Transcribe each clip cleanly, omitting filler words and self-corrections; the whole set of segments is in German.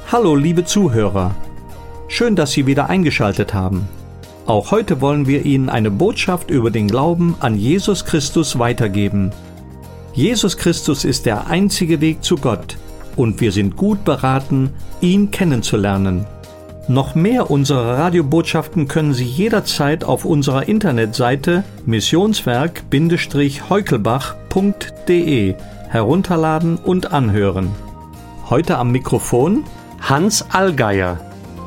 Hallo liebe Zuhörer, schön, dass Sie wieder eingeschaltet haben. Auch heute wollen wir Ihnen eine Botschaft über den Glauben an Jesus Christus weitergeben. Jesus Christus ist der einzige Weg zu Gott und wir sind gut beraten, ihn kennenzulernen. Noch mehr unserer Radiobotschaften können Sie jederzeit auf unserer Internetseite missionswerk-heukelbach.de herunterladen und anhören. Heute am Mikrofon Hans Allgeier.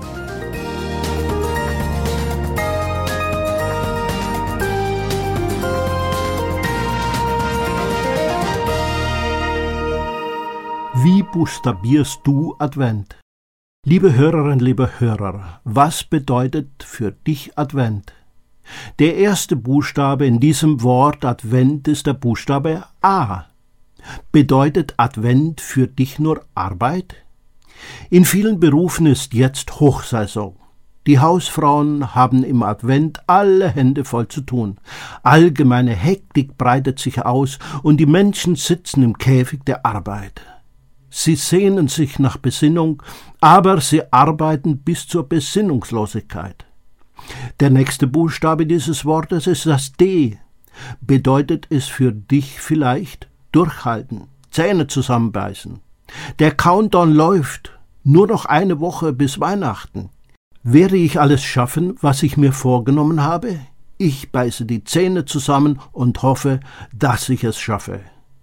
Wie buchstabierst du Advent? Liebe Hörerinnen, liebe Hörer, was bedeutet für dich Advent? Der erste Buchstabe in diesem Wort Advent ist der Buchstabe A. Bedeutet Advent für dich nur Arbeit? In vielen Berufen ist jetzt Hochsaison. Die Hausfrauen haben im Advent alle Hände voll zu tun. Allgemeine Hektik breitet sich aus und die Menschen sitzen im Käfig der Arbeit. Sie sehnen sich nach Besinnung, aber sie arbeiten bis zur Besinnungslosigkeit. Der nächste Buchstabe dieses Wortes ist das D. Bedeutet es für dich vielleicht durchhalten, Zähne zusammenbeißen. Der Countdown läuft, nur noch eine Woche bis Weihnachten. Werde ich alles schaffen, was ich mir vorgenommen habe? Ich beiße die Zähne zusammen und hoffe, dass ich es schaffe.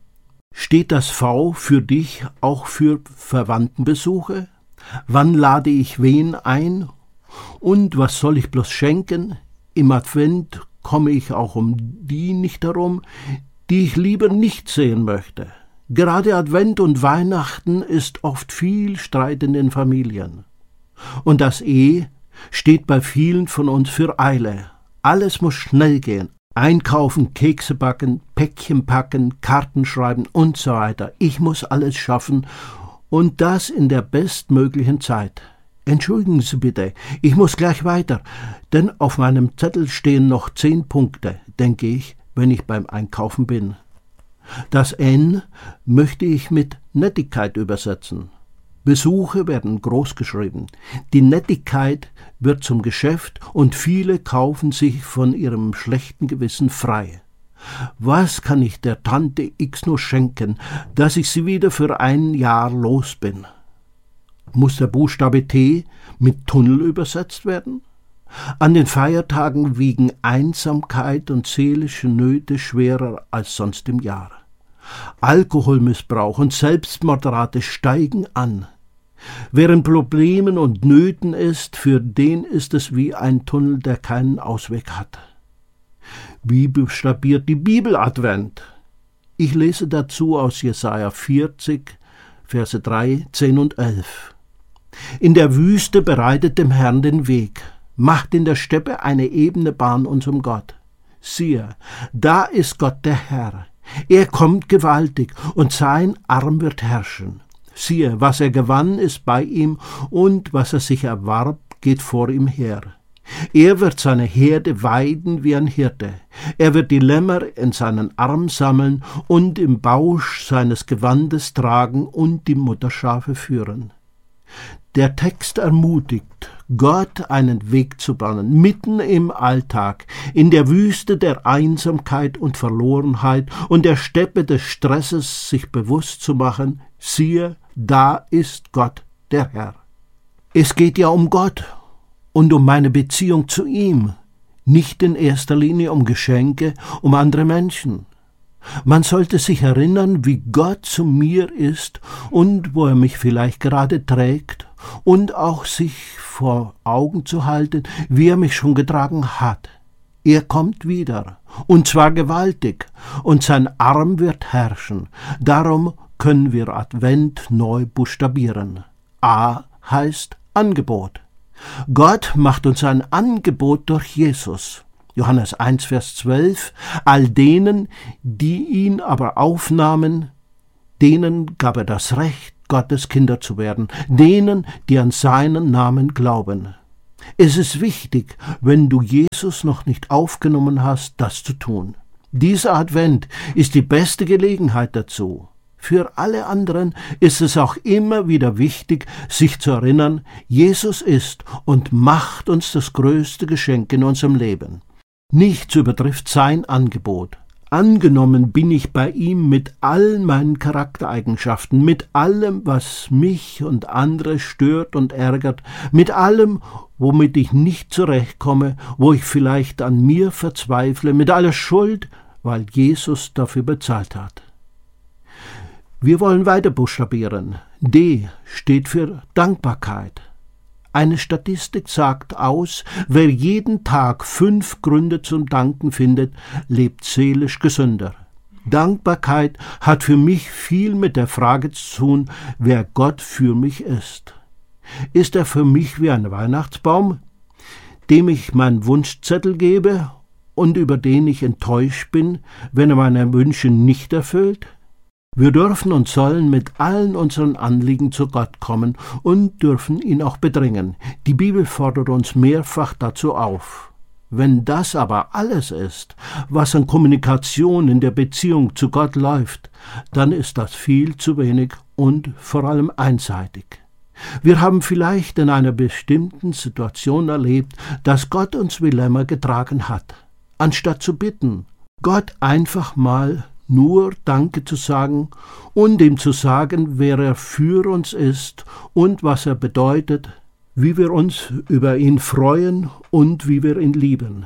Steht das V für dich auch für Verwandtenbesuche? Wann lade ich wen ein? Und was soll ich bloß schenken? Im Advent komme ich auch um die nicht herum, die ich lieber nicht sehen möchte. Gerade Advent und Weihnachten ist oft viel Streit in den Familien. Und das E steht bei vielen von uns für Eile. Alles muss schnell gehen. Einkaufen, Kekse backen, Päckchen packen, Karten schreiben und so weiter. Ich muss alles schaffen und das in der bestmöglichen Zeit. Entschuldigen Sie bitte, ich muss gleich weiter, denn auf meinem Zettel stehen noch 10 Punkte, denke ich, wenn ich beim Einkaufen bin. Das N möchte ich mit Nettigkeit übersetzen. Besuche werden großgeschrieben. Die Nettigkeit wird zum Geschäft und viele kaufen sich von ihrem schlechten Gewissen frei. Was kann ich der Tante X nur schenken, dass ich sie wieder für ein Jahr los bin? Muss der Buchstabe T mit Tunnel übersetzt werden? An den Feiertagen wiegen Einsamkeit und seelische Nöte schwerer als sonst im Jahr. Alkoholmissbrauch und Selbstmordrate steigen an. Wer in Problemen und Nöten ist, für den ist es wie ein Tunnel, der keinen Ausweg hat. Wie buchstabiert die Bibel Advent? Ich lese dazu aus Jesaja 40, Verse 3, 10 und 11. In der Wüste bereitet dem Herrn den Weg, macht in der Steppe eine ebene Bahn unserem Gott. Siehe, da ist Gott der Herr. Er kommt gewaltig und sein Arm wird herrschen. Siehe, was er gewann, ist bei ihm und was er sich erwarb, geht vor ihm her. Er wird seine Herde weiden wie ein Hirte. Er wird die Lämmer in seinen Arm sammeln und im Bausch seines Gewandes tragen und die Mutterschafe führen. Der Text ermutigt, Gott einen Weg zu bahnen, mitten im Alltag, in der Wüste der Einsamkeit und Verlorenheit und der Steppe des Stresses sich bewusst zu machen, siehe, da ist Gott der Herr. Es geht ja um Gott und um meine Beziehung zu ihm, nicht in erster Linie um Geschenke, um andere Menschen. Man sollte sich erinnern, wie Gott zu mir ist und wo er mich vielleicht gerade trägt und auch sich vor Augen zu halten, wie er mich schon getragen hat. Er kommt wieder, und zwar gewaltig, und sein Arm wird herrschen. Darum können wir Advent neu buchstabieren. A heißt Angebot. Gott macht uns ein Angebot durch Jesus. Johannes 1, Vers 12, all denen, die ihn aber aufnahmen, denen gab er das Recht, Gottes Kinder zu werden, denen, die an seinen Namen glauben. Es ist wichtig, wenn du Jesus noch nicht aufgenommen hast, das zu tun. Dieser Advent ist die beste Gelegenheit dazu. Für alle anderen ist es auch immer wieder wichtig, sich zu erinnern, Jesus ist und macht uns das größte Geschenk in unserem Leben. Nichts übertrifft sein Angebot. Angenommen bin ich bei ihm mit all meinen Charaktereigenschaften, mit allem, was mich und andere stört und ärgert, mit allem, womit ich nicht zurechtkomme, wo ich vielleicht an mir verzweifle, mit aller Schuld, weil Jesus dafür bezahlt hat. Wir wollen weiter buchstabieren. D steht für Dankbarkeit. Eine Statistik sagt aus, wer jeden Tag 5 Gründe zum Danken findet, lebt seelisch gesünder. Dankbarkeit hat für mich viel mit der Frage zu tun, wer Gott für mich ist. Ist er für mich wie ein Weihnachtsbaum, dem ich meinen Wunschzettel gebe und über den ich enttäuscht bin, wenn er meine Wünsche nicht erfüllt? Wir dürfen und sollen mit allen unseren Anliegen zu Gott kommen und dürfen ihn auch bedrängen. Die Bibel fordert uns mehrfach dazu auf. Wenn das aber alles ist, was an Kommunikation in der Beziehung zu Gott läuft, dann ist das viel zu wenig und vor allem einseitig. Wir haben vielleicht in einer bestimmten Situation erlebt, dass Gott uns wie Lämmer getragen hat. Anstatt zu bitten, Gott einfach mal nur Danke zu sagen und ihm zu sagen, wer er für uns ist und was er bedeutet, wie wir uns über ihn freuen und wie wir ihn lieben.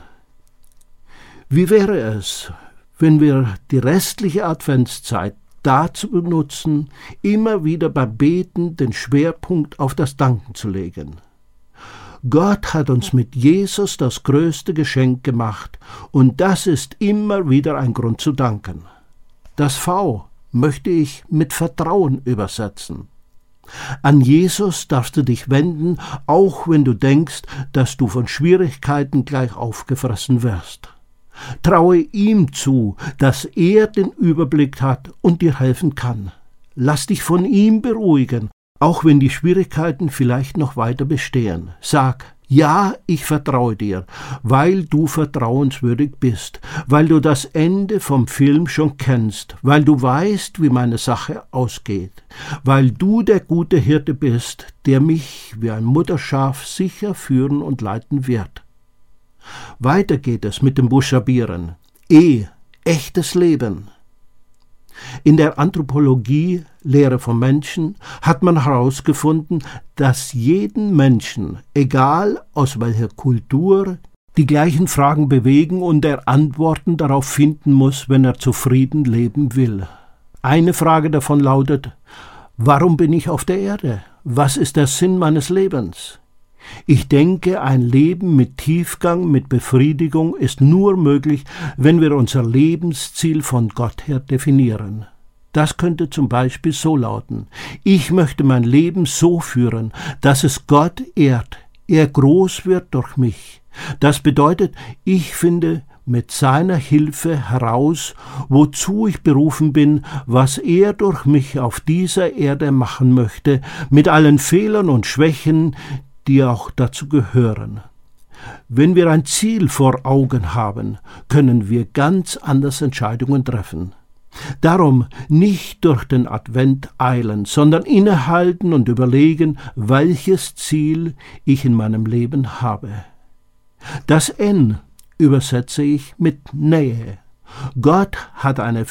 Wie wäre es, wenn wir die restliche Adventszeit dazu benutzen, immer wieder beim Beten den Schwerpunkt auf das Danken zu legen? Gott hat uns mit Jesus das größte Geschenk gemacht und das ist immer wieder ein Grund zu danken. Das V möchte ich mit Vertrauen übersetzen. An Jesus darfst du dich wenden, auch wenn du denkst, dass du von Schwierigkeiten gleich aufgefressen wirst. Traue ihm zu, dass er den Überblick hat und dir helfen kann. Lass dich von ihm beruhigen, auch wenn die Schwierigkeiten vielleicht noch weiter bestehen. Sag, ja, ich vertraue dir, weil du vertrauenswürdig bist, weil du das Ende vom Film schon kennst, weil du weißt, wie meine Sache ausgeht, weil du der gute Hirte bist, der mich wie ein Mutterschaf sicher führen und leiten wird. Weiter geht es mit dem Buchstabieren. E, echtes Leben. In der Anthropologie, Lehre vom Menschen, hat man herausgefunden, dass jeden Menschen, egal aus welcher Kultur, die gleichen Fragen bewegen und er Antworten darauf finden muss, wenn er zufrieden leben will. Eine Frage davon lautet: Warum bin ich auf der Erde? Was ist der Sinn meines Lebens? Ich denke, ein Leben mit Tiefgang, mit Befriedigung ist nur möglich, wenn wir unser Lebensziel von Gott her definieren. Das könnte zum Beispiel so lauten: Ich möchte mein Leben so führen, dass es Gott ehrt, er groß wird durch mich. Das bedeutet, ich finde mit seiner Hilfe heraus, wozu ich berufen bin, was er durch mich auf dieser Erde machen möchte, mit allen Fehlern und Schwächen, die auch dazu gehören. Wenn wir ein Ziel vor Augen haben, können wir ganz anders Entscheidungen treffen. Darum nicht durch den Advent eilen, sondern innehalten und überlegen, welches Ziel ich in meinem Leben habe. Das N übersetze ich mit Nähe. Gott hat eine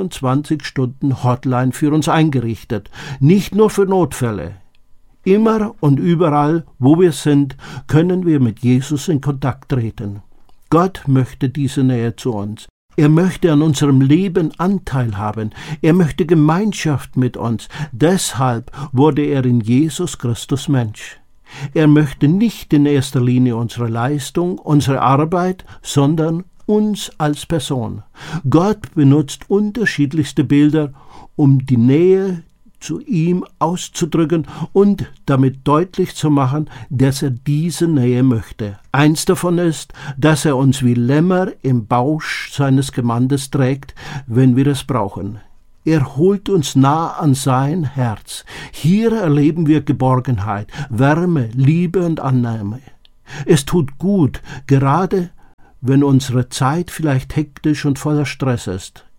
24-Stunden-Hotline für uns eingerichtet, nicht nur für Notfälle. Immer und überall, wo wir sind, können wir mit Jesus in Kontakt treten. Gott möchte diese Nähe zu uns. Er möchte an unserem Leben Anteil haben. Er möchte Gemeinschaft mit uns. Deshalb wurde er in Jesus Christus Mensch. Er möchte nicht in erster Linie unsere Leistung, unsere Arbeit, sondern uns als Person. Gott benutzt unterschiedlichste Bilder, um die Nähe zu ihm auszudrücken und damit deutlich zu machen, dass er diese Nähe möchte. Eins davon ist, dass er uns wie Lämmer im Bausch seines Gemandes trägt, wenn wir es brauchen. Er holt uns nah an sein Herz. Hier erleben wir Geborgenheit, Wärme, Liebe und Annahme. Es tut gut, gerade wenn unsere Zeit vielleicht hektisch und voller Stress ist.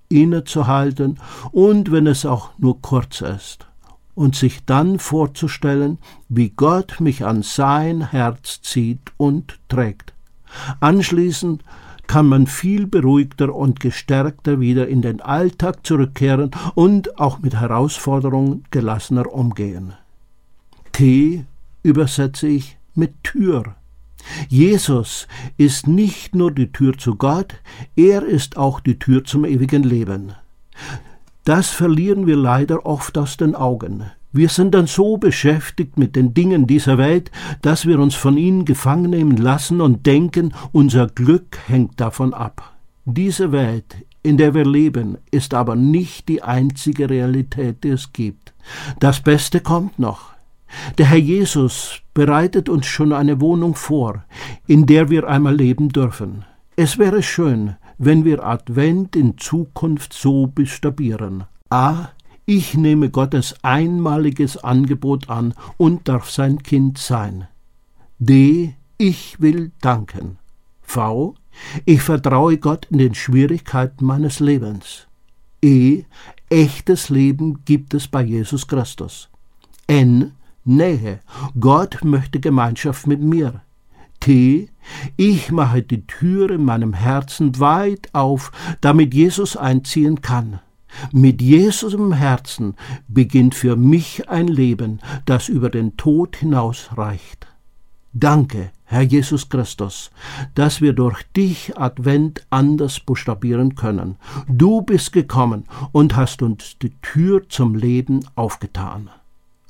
innezuhalten und wenn es auch nur kurz ist, und sich dann vorzustellen, wie Gott mich an sein Herz zieht und trägt. Anschließend kann man viel beruhigter und gestärkter wieder in den Alltag zurückkehren und auch mit Herausforderungen gelassener umgehen. T übersetze ich mit Tür. Jesus ist nicht nur die Tür zu Gott, er ist auch die Tür zum ewigen Leben. Das verlieren wir leider oft aus den Augen. Wir sind dann so beschäftigt mit den Dingen dieser Welt, dass wir uns von ihnen gefangen nehmen lassen und denken, unser Glück hängt davon ab. Diese Welt, in der wir leben, ist aber nicht die einzige Realität, die es gibt. Das Beste kommt noch. Der Herr Jesus bereitet uns schon eine Wohnung vor, in der wir einmal leben dürfen. Es wäre schön, wenn wir Advent in Zukunft so buchstabieren. A. Ich nehme Gottes einmaliges Angebot an und darf sein Kind sein. D. Ich will danken. V. Ich vertraue Gott in den Schwierigkeiten meines Lebens. E. Echtes Leben gibt es bei Jesus Christus. N. Nähe. Gott möchte Gemeinschaft mit mir. T. Ich mache die Tür in meinem Herzen weit auf, damit Jesus einziehen kann. Mit Jesus im Herzen beginnt für mich ein Leben, das über den Tod hinaus reicht. Danke, Herr Jesus Christus, dass wir durch dich Advent anders buchstabieren können. Du bist gekommen und hast uns die Tür zum Leben aufgetan.